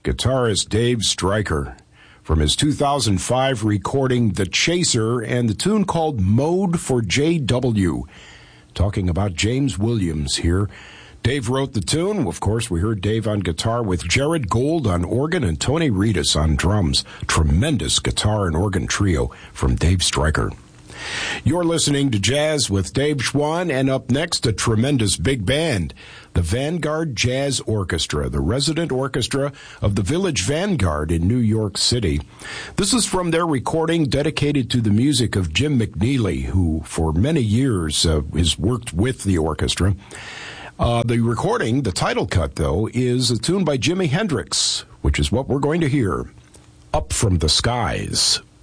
guitarist Dave Stryker, from his 2005 recording The Chaser and the tune called Mode for JW. Talking about James Williams here. Dave wrote the tune. Of course, we heard Dave on guitar with Jared Gold on organ and Tony Reedus on drums. Tremendous guitar and organ trio from Dave Stryker. You're listening to Jazz with Dave Schwann, and up next, a tremendous big band, the Vanguard Jazz Orchestra, the resident orchestra of the Village Vanguard in New York City. This is from their recording dedicated to the music of Jim McNeely, who for many years has worked with the orchestra. The recording, the title cut, though, is a tune by Jimi Hendrix, which is what we're going to hear, Up from the Skies.